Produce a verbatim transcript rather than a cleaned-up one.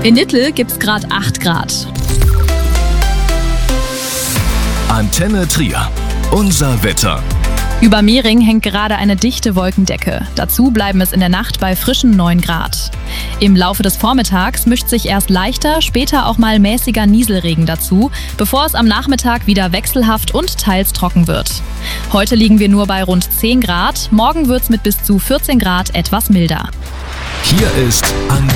In Nittel gibt's gerade acht Grad. Antenne Trier. Unser Wetter. Über Mehring hängt gerade eine dichte Wolkendecke. Dazu bleiben es in der Nacht bei frischen neun Grad. Im Laufe des Vormittags mischt sich erst leichter, später auch mal mäßiger Nieselregen dazu, bevor es am Nachmittag wieder wechselhaft und teils trocken wird. Heute liegen wir nur bei rund zehn Grad, morgen wird's mit bis zu vierzehn Grad etwas milder. Hier ist Antenne